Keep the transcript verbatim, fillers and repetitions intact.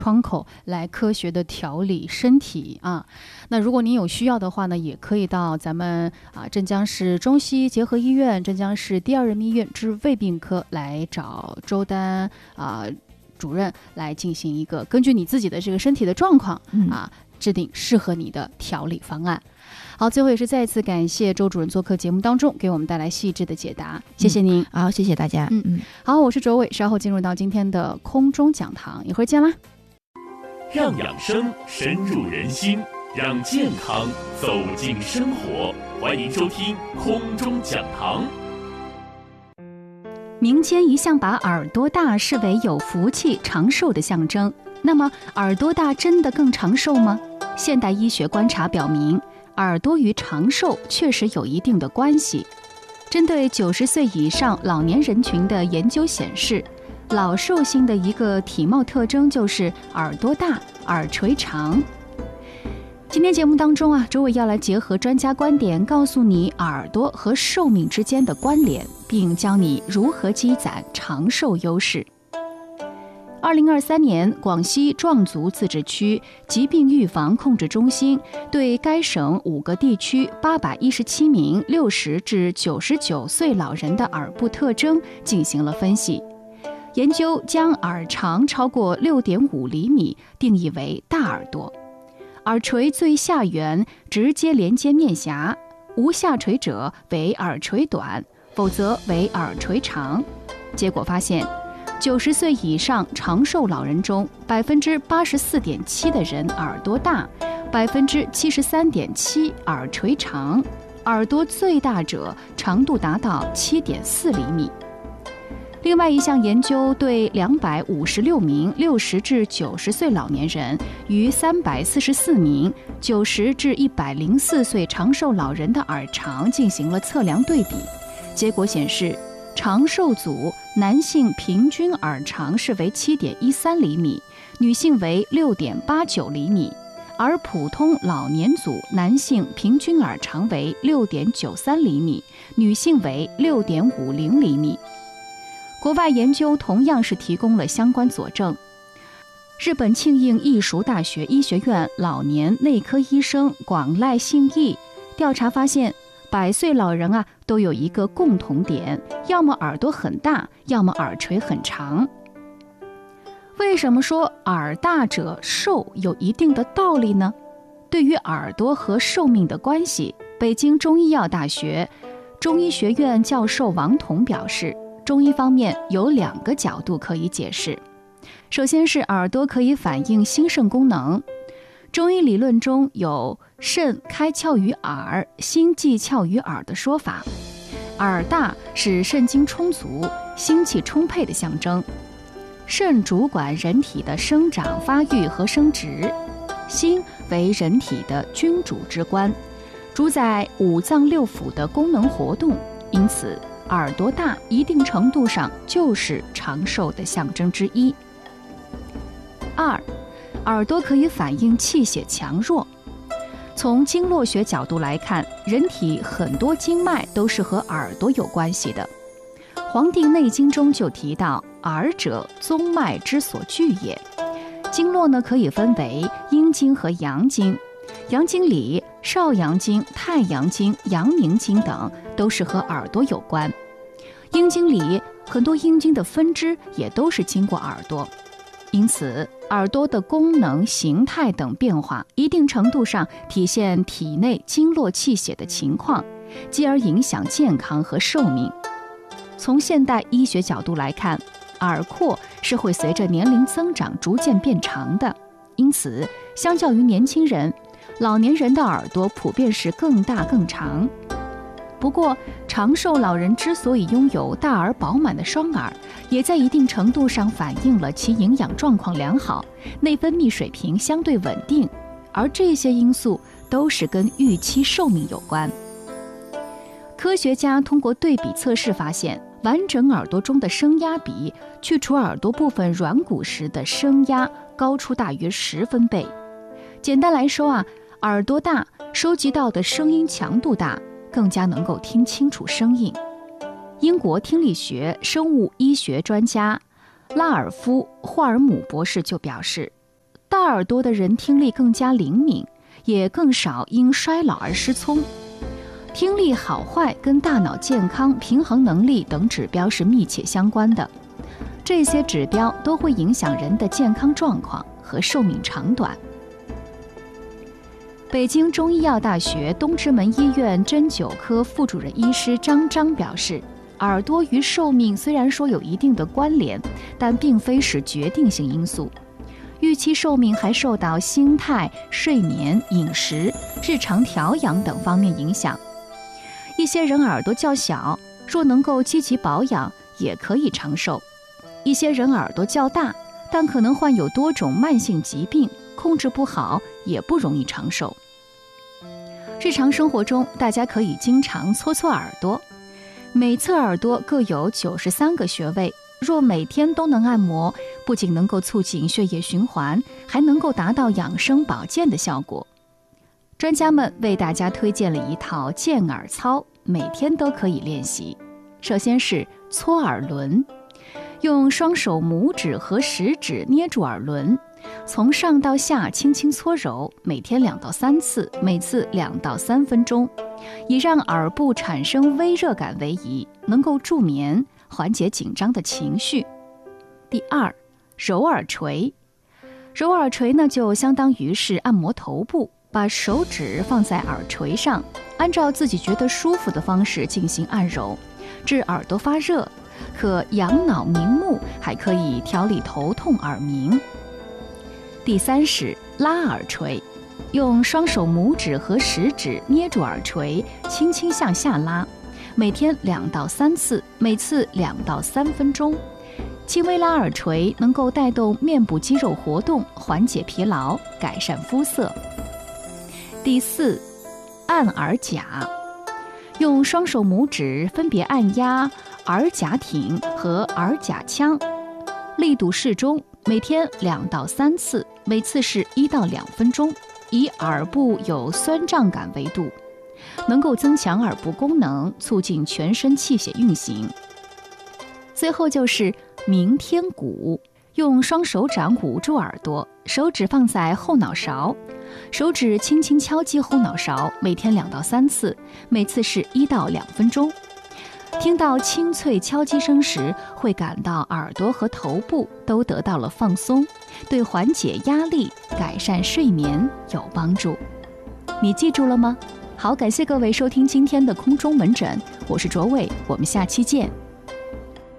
窗口来科学的调理身体啊。那如果您有需要的话呢，也可以到咱们啊镇江市中西结合医院、镇江市第二人民医院之胃病科来找周丹啊主任来进行一个根据你自己的这个身体的状况、嗯、啊制定适合你的调理方案。好，最后也是再次感谢周主任做客节目当中，给我们带来细致的解答，谢谢您。 嗯、好，谢谢大家。 嗯嗯，好，我是卓伟，稍后进入到今天的空中讲堂，一会儿见啦。 让养生深入人心，让健康走进生活，欢迎收听空中讲堂。 民间一向把耳朵大视为有福气、长寿的象征，那么耳朵大真的更长寿吗？现代医学观察表明，耳朵与长寿确实有一定的关系。针对九十岁以上老年人群的研究显示，老寿星的一个体貌特征就是耳朵大、耳垂长。今天节目当中啊，周伟要来结合专家观点，告诉你耳朵和寿命之间的关联，并教你如何积攒长寿优势。二零二三年，广西壮族自治区疾病预防控制中心对该省五个地区八百一十七名六十至九十九岁老人的耳部特征进行了分析。研究将耳长超过六点五厘米定义为大耳朵，耳垂最下缘直接连接面颊，无下垂者为耳垂短，否则为耳垂长。结果发现，九十岁以上长寿老人中，百分之八十四点七的人耳朵大，百分之七十三点七耳垂长，耳朵最大者长度达到七点四厘米。另外一项研究对两百五十六名六十至九十岁老年人与三百四十四名九十至一百零四岁长寿老人的耳长进行了测量对比，结果显示，长寿组男性平均耳长是为七点一三厘米，女性为六点八九厘米，而普通老年组男性平均耳长为六点九三厘米，女性为六点五零厘米。国外研究同样是提供了相关佐证。日本庆应义塾大学医学院老年内科医生广濑信义调查发现，百岁老人啊都有一个共同点，要么耳朵很大，要么耳垂很长。为什么说耳大者寿有一定的道理呢？对于耳朵和寿命的关系，北京中医药大学中医学院教授王彤表示，中医方面有两个角度可以解释。首先是耳朵可以反映心肾功能，中医理论中有肾开窍于耳，心寄窍于耳的说法。耳大是肾精充足、心气充沛的象征。肾主管人体的生长发育和生殖，心为人体的君主之官，主宰五脏六腑的功能活动，因此耳朵大一定程度上就是长寿的象征之一。二，耳朵可以反映气血强弱。从经络学角度来看，人体很多经脉都是和耳朵有关系的。《黄帝内经》中就提到，耳者，宗脉之所聚也。经络呢，可以分为阴经和阳经，阳经里少阳经、太阳经、阳明经等都是和耳朵有关。阴经里很多阴经的分支也都是经过耳朵，因此耳朵的功能、形态等变化，一定程度上体现体内经络气血的情况，继而影响健康和寿命。从现代医学角度来看，耳廓是会随着年龄增长逐渐变长的，因此相较于年轻人，老年人的耳朵普遍是更大更长。不过，长寿老人之所以拥有大而饱满的双耳，也在一定程度上反映了其营养状况良好，内分泌水平相对稳定，而这些因素都是跟预期寿命有关。科学家通过对比测试发现，完整耳朵中的声压比去除耳朵部分软骨时的声压高出大约十分贝。简单来说啊，耳朵大，收集到的声音强度大，更加能够听清楚声音。英国听力学生物医学专家拉尔夫·霍尔姆博士就表示， 大耳朵的人听力更加灵敏，也更少因衰老而失聪。听力好坏跟大脑健康、平衡能力等指标是密切相关的，这些指标都会影响人的健康状况和寿命长短。北京中医药大学东直门医院针灸科副主任医师张章表示，耳朵与寿命虽然说有一定的关联，但并非是决定性因素。预期寿命还受到心态、睡眠、饮食、日常调养等方面影响。一些人耳朵较小，若能够积极保养，也可以长寿；一些人耳朵较大，但可能患有多种慢性疾病，控制不好，也不容易长寿。日常生活中，大家可以经常搓搓耳朵，每侧耳朵各有九十三个穴位，若每天都能按摩，不仅能够促进血液循环，还能够达到养生保健的效果。专家们为大家推荐了一套健耳操，每天都可以练习。首先是搓耳轮，用双手拇指和食指捏住耳轮，从上到下轻轻搓揉，每天两到三次，每次两到三分钟，以让耳部产生微热感为宜，能够助眠，缓解紧张的情绪。第二，揉耳垂。揉耳垂呢，就相当于是按摩头部，把手指放在耳垂上，按照自己觉得舒服的方式进行按揉，治耳朵发热，可养脑明目，还可以调理头痛耳鸣。第三是拉耳垂，用双手拇指和食指捏住耳垂，轻轻向下拉，每天两到三次，每次两到三分钟。轻微拉耳垂能够带动面部肌肉活动，缓解疲劳，改善肤色。第四，按耳甲，用双手拇指分别按压耳甲挺和耳甲腔，力度适中，每天两到三次，每次是一到两分钟，以耳部有酸胀感为度，能够增强耳部功能，促进全身气血运行。最后就是鸣天鼓，用双手掌捂住耳朵，手指放在后脑勺，手指轻轻敲击后脑勺，每天两到三次，每次是一到两分钟。听到清脆敲击声时，会感到耳朵和头部都得到了放松，对缓解压力、改善睡眠有帮助。你记住了吗？好，感谢各位收听今天的空中门诊，我是卓伟，我们下期见。